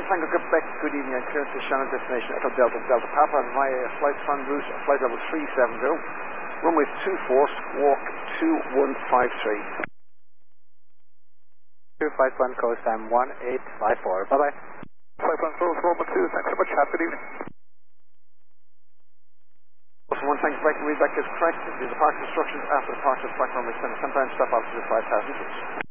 Tango Quebec, good evening. I'm clear to Shannon, destination Echo Delta Delta Papa via flight en route, flight level 370, runway 24, squawk 2153. 251, coast time 1854. Bye-bye. Flight plan close, Roman 2, thanks so much, have a good evening. One, thanks, Quebec, read back is correct. The departure instructions after departure, flight runway 10, 10 pounds, stop altitude 5,000 feet.